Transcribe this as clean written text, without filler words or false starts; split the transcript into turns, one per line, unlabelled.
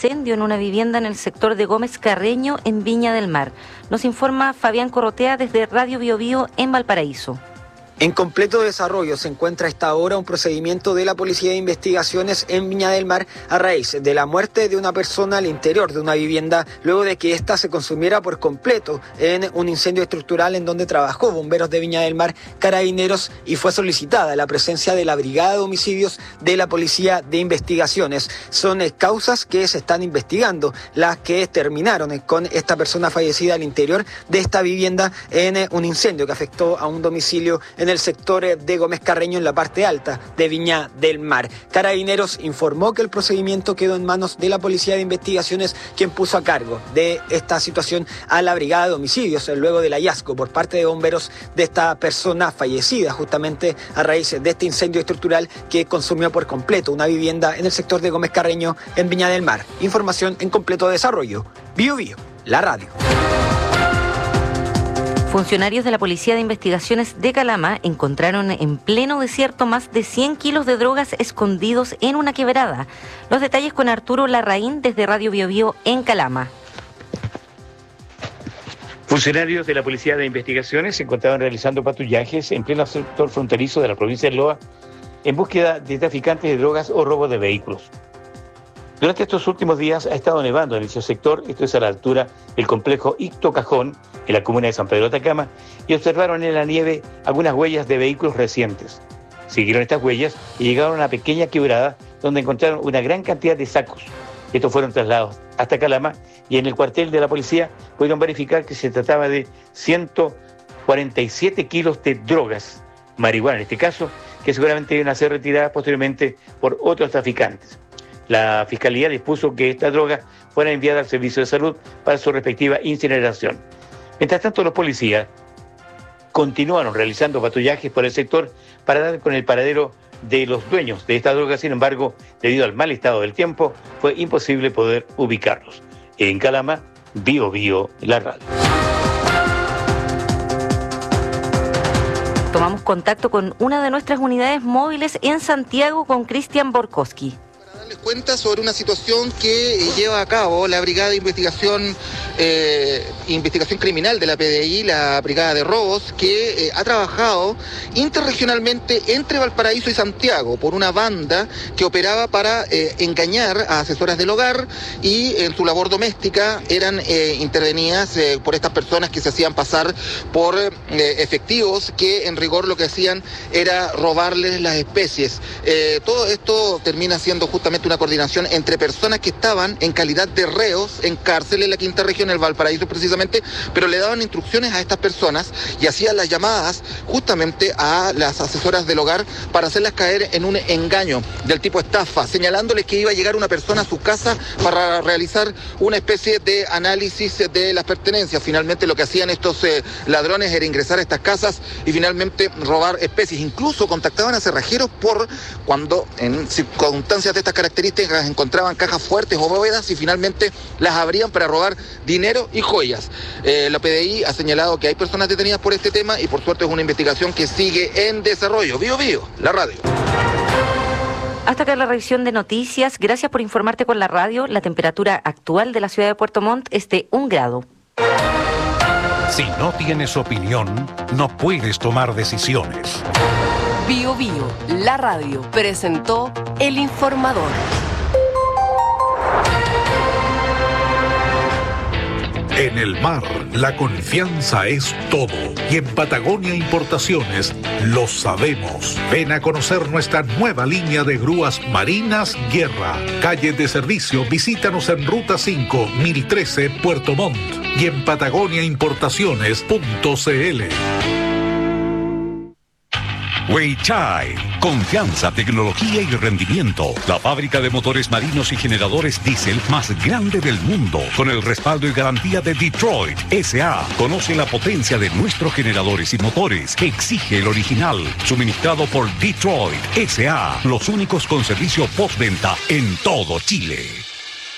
incendio en una vivienda en el sector de Gómez Carreño, en Viña del Mar. Nos informa Fabián Corrotea desde Radio Biobío en Valparaíso.
En completo desarrollo se encuentra a esta hora un procedimiento de la Policía de Investigaciones en Viña del Mar a raíz de la muerte de una persona al interior de una vivienda luego de que ésta se consumiera por completo en un incendio estructural en donde trabajó bomberos de Viña del Mar, carabineros, y fue solicitada la presencia de la Brigada de Homicidios de la Policía de Investigaciones. Son causas que se están investigando las que terminaron con esta persona fallecida al interior de esta vivienda en un incendio que afectó a un domicilio en el sector de Gómez Carreño, en la parte alta de Viña del Mar. Carabineros informó que el procedimiento quedó en manos de la Policía de Investigaciones, quien puso a cargo de esta situación a la Brigada de Homicidios, luego del hallazgo por parte de bomberos de esta persona fallecida, justamente a raíz de este incendio estructural que consumió por completo una vivienda en el sector de Gómez Carreño, en Viña del Mar. Información en completo desarrollo. Biobío, la radio.
Funcionarios de la Policía de Investigaciones de Calama encontraron en pleno desierto más de 100 kilos de drogas escondidos en una quebrada. Los detalles con Arturo Larraín desde Radio Biobío en Calama.
Funcionarios de la Policía de Investigaciones se encontraban realizando patrullajes en pleno sector fronterizo de la provincia de Loa en búsqueda de traficantes de drogas o robo de vehículos. Durante estos últimos días ha estado nevando en dicho sector, esto es a la altura del complejo Icto Cajón, en la comuna de San Pedro de Atacama, y observaron en la nieve algunas huellas de vehículos recientes. Siguieron estas huellas y llegaron a una pequeña quebrada donde encontraron una gran cantidad de sacos. Estos fueron trasladados hasta Calama y en el cuartel de la policía pudieron verificar que se trataba de 147 kilos de drogas, marihuana en este caso, que seguramente iban a ser retiradas posteriormente por otros traficantes. La Fiscalía dispuso que esta droga fuera enviada al Servicio de Salud para su respectiva incineración. Mientras tanto, los policías continuaron realizando patrullajes por el sector para dar con el paradero de los dueños de esta droga. Sin embargo, debido al mal estado del tiempo, fue imposible poder ubicarlos. En Calama, Biobío, la radio.
Tomamos contacto con una de nuestras unidades móviles en Santiago con Cristian Borkowski.
Les cuenta sobre una situación que lleva a cabo la Brigada de Investigación Criminal de la PDI, la Brigada de Robos, que ha trabajado interregionalmente entre Valparaíso y Santiago por una banda que operaba para engañar a asesoras del hogar y en su labor doméstica eran intervenidas por estas personas que se hacían pasar por efectivos que en rigor lo que hacían era robarles las especies. Todo esto termina siendo justamente una coordinación entre personas que estaban en calidad de reos en cárcel en la quinta región, el Valparaíso precisamente, pero le daban instrucciones a estas personas y hacían las llamadas justamente a las asesoras del hogar para hacerlas caer en un engaño del tipo estafa, señalándoles que iba a llegar una persona a su casa para realizar una especie de análisis de las pertenencias. Finalmente lo que hacían estos ladrones era ingresar a estas casas y finalmente robar especies. Incluso contactaban a cerrajeros por cuando en circunstancias de estas características encontraban cajas fuertes o bóvedas y finalmente las abrían para robar dinero y joyas. La PDI ha señalado que hay personas detenidas por este tema y por suerte es una investigación que sigue en desarrollo. Biobío, la radio.
Hasta acá la revisión de noticias. Gracias por informarte con la radio. La temperatura actual de la ciudad de Puerto Montt es de 1 grado.
Si no tienes opinión, no puedes tomar decisiones.
Biobío, la radio, presentó El Informador.
En el mar, la confianza es todo. Y en Patagonia Importaciones lo sabemos. Ven a conocer nuestra nueva línea de grúas marinas Guerra. Calle de servicio, visítanos en Ruta 5, 1013, Puerto Montt. Y en patagoniaimportaciones.cl. Weichai, confianza, tecnología y rendimiento. La fábrica de motores marinos y generadores diésel más grande del mundo, con el respaldo y garantía de Detroit S.A. Conoce la potencia de nuestros generadores y motores. Exige el original, suministrado por Detroit S.A. Los únicos con servicio postventa en todo Chile.